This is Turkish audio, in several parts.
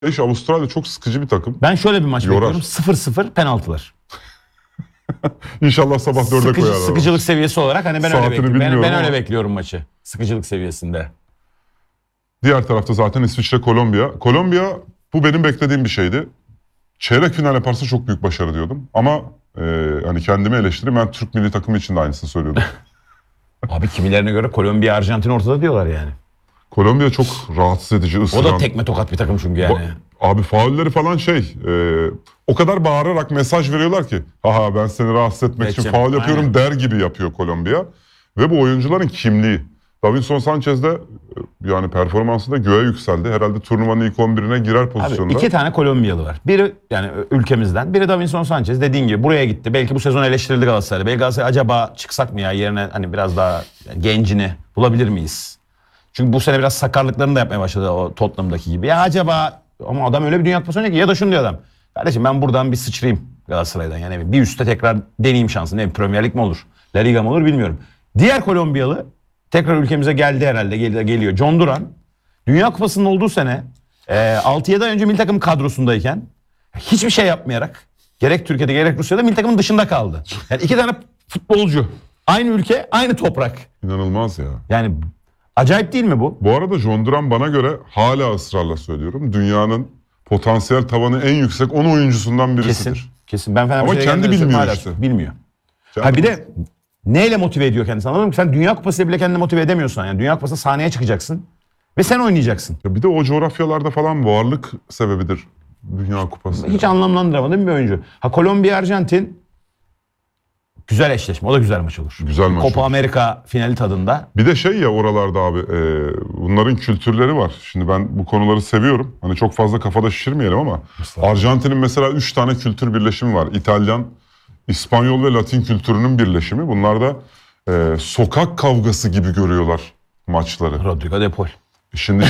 Avustralya çok sıkıcı bir takım. Ben şöyle bir maç Yorar. bekliyorum. 0-0 penaltılar. İnşallah sabah 4'e koyarlar. Sıkıcılık seviyesi olarak hani ben öyle Saatini bekliyorum. Ben bilmiyorum öyle ama. bekliyorum maçı. Sıkıcılık seviyesinde. Diğer tarafta zaten İsviçre, Kolombiya. Kolombiya bu benim beklediğim bir şeydi. Çeyrek final yaparsa çok büyük başarı diyordum. Ama hani kendimi eleştireyim. Ben Türk milli takımı için de aynısını söylüyordum. Abi kimilerine göre Kolombiya, Arjantin ortada diyorlar yani. Kolombiya çok rahatsız edici, ısıran. O da tekme tokat bir takım çünkü yani. Abi faulleri falan o kadar bağırarak mesaj veriyorlar ki haha ben seni rahatsız etmek için Geçeceğim. faul yapıyorum Aynen. der gibi yapıyor Kolombiya. Ve bu oyuncuların kimliği. Davinson Sanchez de yani performansı da göğe yükseldi. Herhalde turnuvanın ilk 11'ine girer pozisyonda. Abi 2 tane Kolombiyalı var. Biri yani ülkemizden, biri Davinson Sanchez dediğin gibi buraya gitti. Belki bu sezon eleştirildi Galatasaray'da. Belki Galatasaray acaba çıksak mı ya yerine hani biraz daha gencini bulabilir miyiz? Çünkü bu sene biraz sakarlıklarını da yapmaya başladı o Tottenham'daki gibi. Ya acaba ama adam öyle bir Dünya Kupası oynuyor ki ya da şunu diyor adam. Kardeşim ben buradan bir sıçrayım Galatasaray'dan. Yani bir üstte tekrar deneyeyim şansını. Ne Premier Lig mi olur? La Liga mı olur bilmiyorum. Diğer Kolombiyalı tekrar ülkemize geldi herhalde. Geliyor. John Duran. Dünya Kupası'nın olduğu sene 6-7 ay önce milli takım kadrosundayken hiçbir şey yapmayarak gerek Türkiye'de gerek Rusya'da milli takımın dışında kaldı. Yani 2 tane futbolcu. Aynı ülke, aynı toprak. İnanılmaz ya. Yani acayip değil mi bu? Bu arada John Duran bana göre hala ısrarla söylüyorum. Dünyanın potansiyel tavanı en yüksek 10 oyuncusundan birisidir. Kesin. Ben Ama kendi bilmiyor işte. Bilmiyor. Kendi Bir de neyle motive ediyor kendisi anladın mı? Sen Dünya Kupası'yla bile kendini motive edemiyorsan yani Dünya Kupası'nda sahneye çıkacaksın ve sen oynayacaksın. Ya bir de o coğrafyalarda falan varlık sebebidir Dünya Kupası. Hiç anlamlandıramadığım bir oyuncu. Kolombiya Arjantin güzel eşleşme. O da güzel maç olur. Güzel maç Copa olur. Amerika finali tadında. Bir de ya oralarda abi bunların kültürleri var. Şimdi ben bu konuları seviyorum. Hani çok fazla kafada şişirmeyelim ama Arjantin'in mesela 3 tane kültür birleşimi var. İtalyan, İspanyol ve Latin kültürünün birleşimi. Bunlar da sokak kavgası gibi görüyorlar maçları. Rodrigo de Paul. Şimdi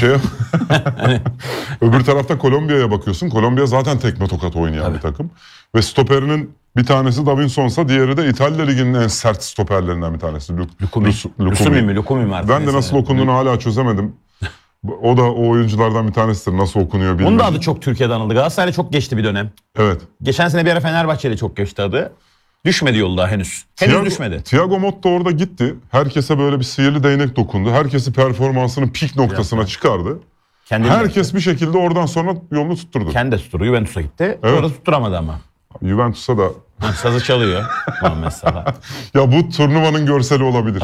öbür tarafta Kolombiya'ya bakıyorsun. Kolombiya zaten tekme tokat oynayan bir takım. Ve stoperinin bir tanesi Davinson'sa diğeri de İtalya Ligi'nin en sert stoperlerinden bir tanesi. Lukumi mi artık? Ben de nasıl okunduğunu hala çözemedim. O da o oyunculardan bir tanesidir. Nasıl okunuyor bilmiyorum. Onun da adı çok Türkiye'de anıldı. Galatasaray'la çok geçti bir dönem. Evet. Geçen sene bir ara Fenerbahçe'yle çok geçti adı. Düşmedi yolda henüz. Henüz düşmedi. Thiago Motta orada gitti. Herkese böyle bir sihirli değnek dokundu. Herkesi performansının pik noktasına çıkardı. Herkes bir şekilde oradan sonra yolunu tutturdu. Kendi de tutturdu. Juventus'a gitti. Evet. Orada tutturamadı ama. Juventus'a da... Sazı çalıyor Muhammed Salah. Ya bu turnuvanın görseli olabilir.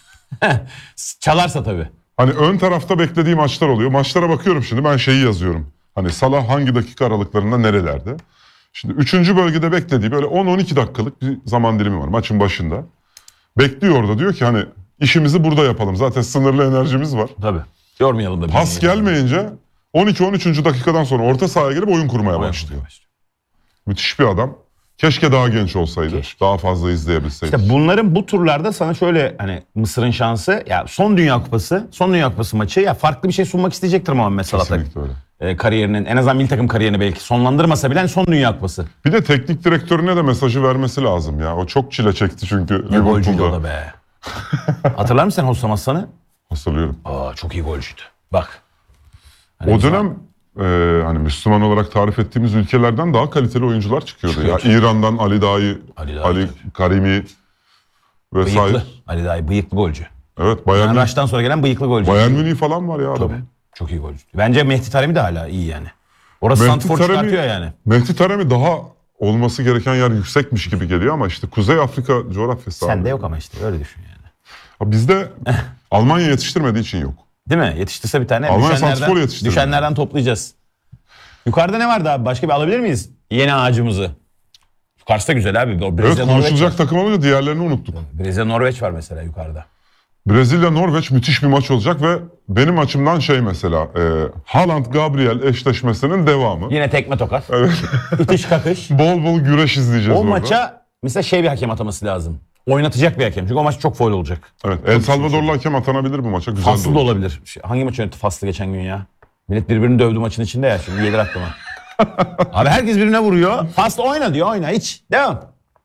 Çalarsa tabii. Hani ön tarafta beklediğim maçlar oluyor. Maçlara bakıyorum şimdi ben şeyi yazıyorum. Hani Salah hangi dakika aralıklarında nerelerde? Şimdi 3. bölgede beklediği böyle 10-12 dakikalık bir zaman dilimi var maçın başında. Bekliyor orada diyor ki hani işimizi burada yapalım. Zaten sınırlı enerjimiz var. Tabii. Yormayalım da. Pas gelmeyince 12-13. dakikadan sonra orta sahaya gelip oyun kurmaya başlıyor. Müthiş bir adam. Keşke daha genç olsaydı. Keşke. Daha fazla izleyebilseydik. İşte bunların bu turlarda sana şöyle hani Mısır'ın şansı ya son Dünya Kupası maçı ya farklı bir şey sunmak isteyecektir Muhammed Salah. Kesinlikle öyle. Kariyerinin en azından milli takım kariyerini belki sonlandırmasa bile hani son Dünya Kupası. Bir de teknik direktörüne de mesajı vermesi lazım ya. O çok çile çekti çünkü. Ne golcüydü o da be. Hatırlar mısın Hossam Aslan'ı? Hatırlıyorum. Çok iyi golcüydü. Bak. Hani o dönem hani Müslüman olarak tarif ettiğimiz ülkelerden daha kaliteli oyuncular çıkıyordu. Ya İran'dan Ali Dahi, Ali Karimi vesaire. Bıyıklı. Ali Dahi bıyıklı golcü. Evet, Bayern Raş'tan sonra gelen bıyıklı golcü. Bayern Münih falan var ya adam. Tabii. Çok iyi golcü. Bence Mehdi Taremi de hala iyi yani. Orası santrfor çıkartıyor yani. Mehdi Taremi daha olması gereken yer yüksekmiş gibi geliyor ama işte Kuzey Afrika coğrafyası. Sende yok ama işte öyle düşün yani. Bizde Almanya yetiştirmediği için yok. Değil mi? Yetiştirse bir tane. Almanya santrfor yetiştirdi. Düşenlerden toplayacağız. Yukarıda ne vardı abi? Başka bir alabilir miyiz? Yeni ağacımızı. Yukarısı da güzel abi. Evet, konuşulacak takım olunca diğerlerini unuttuk. Brezilya Norveç var mesela yukarıda. Brezilya Norveç müthiş bir maç olacak ve benim açımdan mesela Haaland Gabriel eşleşmesinin devamı. Yine tekme tokat. Evet. İtiş kakış. Bol bol güreş izleyeceğiz o orada. maça mesela bir hakem ataması lazım. Oynatacak bir hakem. Çünkü o maç çok faul olacak. Evet. El Salvadorlu hakem atanabilir bu maça. Güzel Faslı da olabilir. Hangi maç yönetti Faslı geçen gün ya? Millet birbirini dövdü maçın içinde ya. Şimdi gelir aklıma. Abi herkes birbirine vuruyor. Faslı oyna diyor. Oyna hiç. Devam.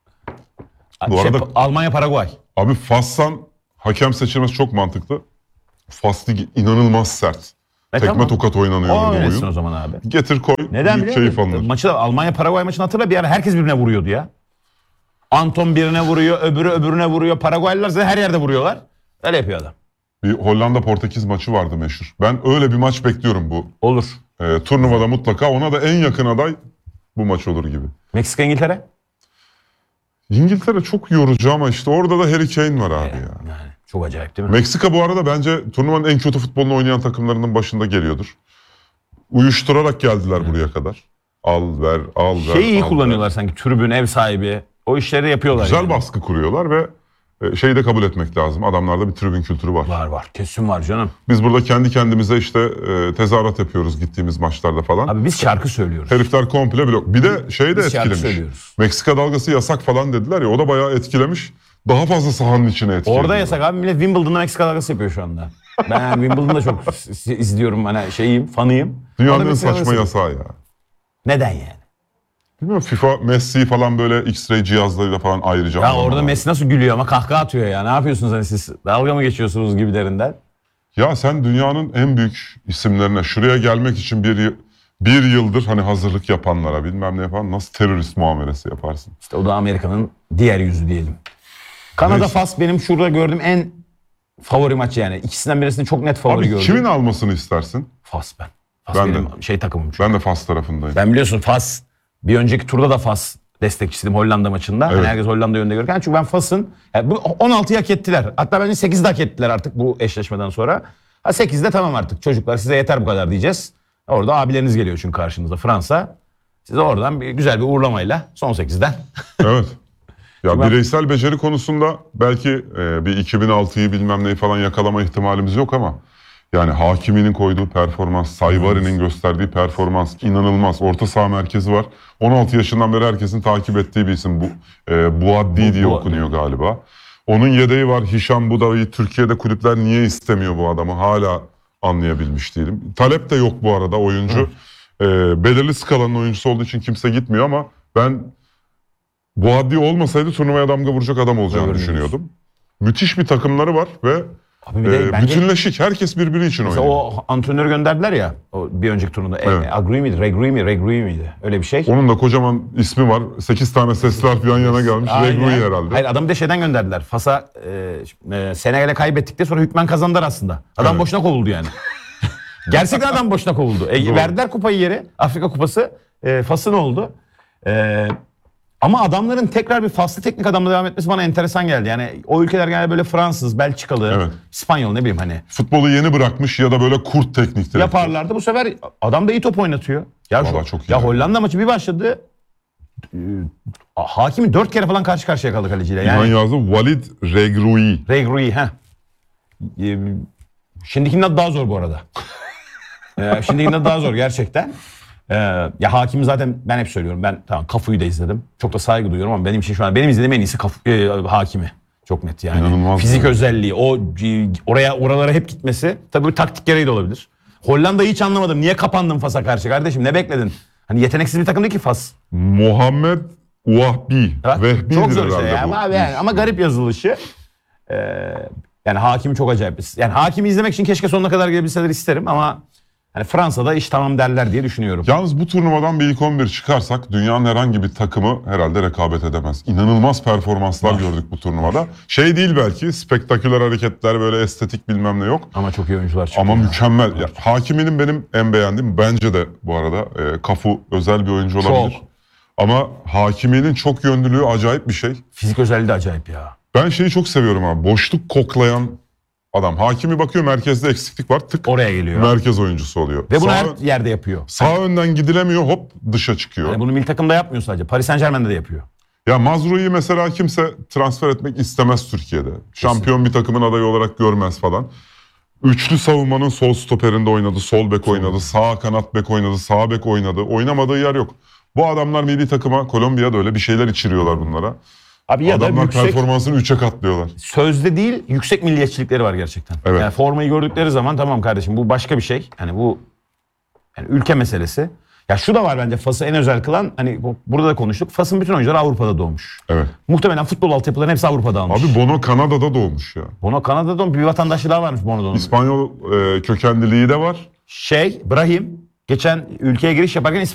Bu arada Almanya Paraguay. abi Fas'tan hakem seçilmesi çok mantıklı. Fas ligi inanılmaz sert. Tekme tamam. tokat oynanıyor O orada oynasın oyun. o zaman abi. Getir koy. Neden büyük biliyor keyif musun? alınır. Maçı da Almanya-Paraguay maçını hatırla, bir ara herkes birbirine vuruyordu ya. Anton birine vuruyor, öbürü öbürüne vuruyor. Paraguaylılar zaten her yerde vuruyorlar. Öyle yapıyor adam. Bir Hollanda-Portekiz maçı vardı meşhur. Ben öyle bir maç bekliyorum bu Olur. turnuvada mutlaka. Ona da en yakın aday bu maç olur gibi. Meksika-İngiltere? İngiltere çok yorucu ama işte orada da Harry Kane var abi ya. Yani çok acayip değil mi? Meksika bu arada bence turnuvanın en kötü futbolunu oynayan takımlarının başında geliyordur. Uyuşturarak geldiler buraya kadar. Al ver, al ver. Şeyi iyi al kullanıyorlar ver. sanki, tribün, ev sahibi. O işleri yapıyorlar. Güzel yani. baskı kuruyorlar ve şeyi de kabul etmek lazım. Adamlarda bir tribün kültürü var. Var. Kesin var canım. Biz burada kendi kendimize işte tezahürat yapıyoruz gittiğimiz maçlarda falan. Abi biz şarkı söylüyoruz. Herifler komple blok. Bir de şey de Biz şarkı etkilemiş. söylüyoruz. Meksika dalgası yasak falan dediler ya, o da bayağı etkilemiş. Daha fazla sahanın içine etkiledi. Orada yasak abi, millet Wimbledon'da Meksika dalgası yapıyor şu anda. Ben yani Wimbledon'da çok izliyorum, hani şeyim, fanıyım. Dünyanın Orada en Meksika saçma dalgası yasağı ya. Neden yani? Bilmiyorum, FIFA Messi falan böyle X-ray cihazlarıyla falan ayrıca. Ya orada Messi nasıl gülüyor ama kahkaha atıyor ya. Ne yapıyorsunuz hani siz? Dalga mı geçiyorsunuz gibilerinden? Ya sen dünyanın en büyük isimlerine şuraya gelmek için bir yıldır hani hazırlık yapanlara bilmem ne yapan nasıl terörist muamelesi yaparsın? İşte o da Amerika'nın diğer yüzü diyelim. Kanada Neyse. Fas benim şurada gördüğüm en favori maç yani. İkisinden birisini çok net favori Abi gördüm. kimin almasını istersin? Fas ben. Fas Ben de. benim şey takımım çünkü. Ben de Fas tarafındayım. Ben biliyorsun Fas, bir önceki turda da Fas destekçisiydim Hollanda maçında. Evet. Hani herkes Hollanda yönünde görürken. Çünkü ben Fas'ın, yani bu 16'yı hak ettiler. Hatta bence 8'de hak ettiler artık bu eşleşmeden sonra. Ha 8'de tamam artık çocuklar, size yeter bu kadar diyeceğiz. Orada abileriniz geliyor çünkü karşınızda, Fransa. Size oradan güzel bir uğurlamayla son 8'den. Evet. Ya Ben- bireysel beceri konusunda belki bir 2006'yı bilmem neyi falan yakalama ihtimalimiz yok ama yani Hakimi'nin koyduğu performans, Saivari'nin gösterdiği performans inanılmaz. Orta saha merkezi var. 16 yaşından beri herkesin takip ettiği bir isim bu. Buaddi diye okunuyor galiba. Onun yedeği var. Hişam Budavi. Türkiye'de kulüpler niye istemiyor bu adamı? Hala anlayabilmiş değilim. Talep de yok bu arada oyuncu. Belirli skalanın oyuncusu olduğu için kimse gitmiyor ama ben Buaddi olmasaydı turnuvaya damga vuracak adam olacağını Doğru düşünüyordum. Müthiş bir takımları var ve Abi bir de bence bütünleşik. Herkes birbiri için mesela oynuyor. o antrenörü gönderdiler ya o bir önceki turnunda. Evet. Agri miydi? Regri miydi? Öyle bir şey. Onun da kocaman ismi var. 8 tane sesli harf yan yana gelmiş. Aynen. Regrui herhalde. Hayır, adamı bir de şeyden gönderdiler. Fas'a Senegal'e kaybettikten sonra hükmen kazandılar aslında. Adam Evet. boşuna kovuldu yani. Gerçekten adam boşuna kovuldu. Verdiler kupayı yere. Afrika kupası. Fas'ın oldu. Ama adamların tekrar bir Faslı teknik adamla devam etmesi bana enteresan geldi. Yani o ülkeler genelde böyle Fransız, Belçikalı, Evet. İspanyol, ne bileyim hani. Futbolu yeni bırakmış ya da böyle kurt teknik direktör. Yaparlardı. Bu sefer adam da iyi top oynatıyor. Ya, Vallahi çok iyi. ya Hollanda maçı bir başladı. Hakimi 4 kere falan karşı karşıya kaldı kaleciyle. İlhan Yani yazdı. Valid Regrui. Regri ha. Şimdikinin adı daha zor bu arada. Şimdikinin adı daha zor gerçekten. Ya Hakimi zaten ben hep söylüyorum. Ben tamam Cafu'yu da izledim. Çok da saygı duyuyorum ama benim için şu an benim izlediğim en iyisi Hakimi. Çok net yani. İnanılmaz Fizik yani. özelliği, oralara hep gitmesi. Tabii bu taktik gereği de olabilir. Hollanda'yı hiç anlamadım. Niye kapandın Fas'a karşı kardeşim? Ne bekledin? Hani yeteneksiz bir takım değil ki Fas. Muhammed Wahbi. Evet, Vehbi'dir çok zor işte herhalde ya. bu. Ama, ama garip yazılışı. Yani Hakimi çok acayip. Yani Hakimi izlemek için keşke sonuna kadar gelebilseler isterim ama hani Fransa'da iş tamam derler diye düşünüyorum. Yalnız bu turnuvadan bir ilk 11 çıkarsak dünyanın herhangi bir takımı herhalde rekabet edemez. İnanılmaz performanslar gördük bu turnuvada. Şey değil belki, spektaküler hareketler, böyle estetik bilmem ne yok. Ama çok iyi oyuncular çıktı. Ama ya. mükemmel. Ya, Hakimi'nin benim en beğendiğim, bence de bu arada Cafu özel bir oyuncu olabilir. Çok. Ama Hakimi'nin çok yönlülüğü acayip bir şey. Fizik özelliği de acayip ya. Ben şeyi çok seviyorum abi. Boşluk koklayan adam. Hakimi bakıyor merkezde eksiklik var. Tık Oraya geliyor. merkez oyuncusu oluyor. Ve bunu Sağ, her yerde yapıyor. sağ önden gidilemiyor, hop dışa çıkıyor. Yani bunu milli takımda yapmıyor sadece. Paris Saint-Germain'de de yapıyor. Ya Mazroui'yi mesela kimse transfer etmek istemez Türkiye'de. Şampiyon bir takımın adayı olarak görmez falan. Üçlü savunmanın sol stoperinde oynadı, sol bek oynadı, sağ kanat bek oynadı, sağ bek oynadı. Oynamadığı yer yok. Bu adamlar milli takıma, Kolombiya'da öyle bir şeyler içiriyorlar bunlara. Abi ya da Adamlar yüksek, performansını 3'e katlıyorlar. sözde değil yüksek milliyetçilikleri var gerçekten. Evet. Yani formayı gördükleri zaman tamam kardeşim bu başka bir şey. Hani bu yani ülke meselesi. Ya şu da var bence Fas'ı en özel kılan, hani burada da konuştuk. Fas'ın bütün oyuncuları Avrupa'da doğmuş. Evet. Muhtemelen futbol altyapılarının hepsi Avrupa'da almış. Abi Bono Kanada'da doğmuş ya. Bono Kanada'da bir vatandaşlığı daha varmış Bono'nun. İspanyol kökenliliği de var. Brahim geçen ülkeye giriş yaparken